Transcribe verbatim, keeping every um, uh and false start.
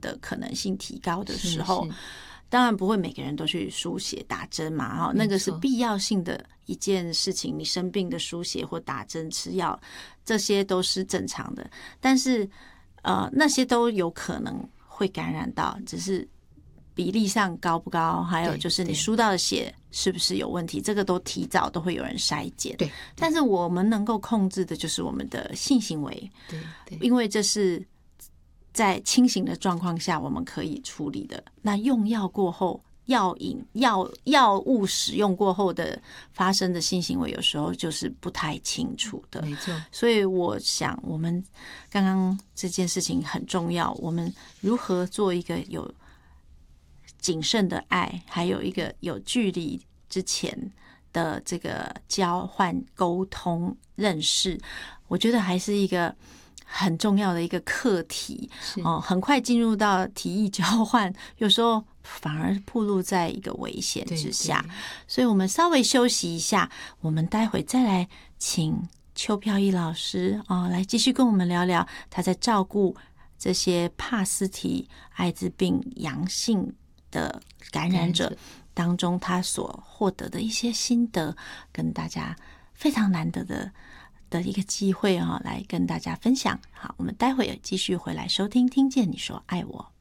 的可能性提高的时候，当然不会每个人都去输血打针嘛，那个是必要性的一件事情，你生病的输血或打针吃药，这些都是正常的，但是呃那些都有可能会感染到，只是比例上高不高，还有就是你输到的血是不是有问题，这个都提早都会有人筛检。 对， 但是我们能够控制的就是我们的性行为， 对对， 因为这是在清醒的状况下我们可以处理的。那用药过后，药瘾药药物使用过后的发生的性行为，有时候就是不太清楚的。 没错。 所以我想，我们刚刚这件事情很重要，我们如何做一个有谨慎的爱，还有一个有距离之前的这个交换、沟通、认识，我觉得还是一个很重要的一个课题哦。很快进入到提议交换，有时候反而暴露在一个危险之下，所以我们稍微休息一下，我们待会再来请邱飘逸老师哦来继续跟我们聊聊他在照顾这些帕斯提艾滋病阳性的感染者当中，他所获得的一些心得，跟大家非常难得的的一个机会啊，来跟大家分享。好，我们待会继续回来收听，听见你说爱我。